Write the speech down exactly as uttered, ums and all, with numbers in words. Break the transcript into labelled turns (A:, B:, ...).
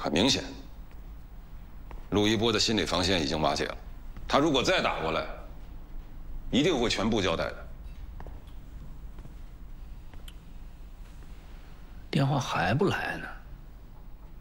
A: 很明显，陆一波的心理防线已经瓦解了。他如果再打过来，一定会全部交代的。
B: 电话还不来呢？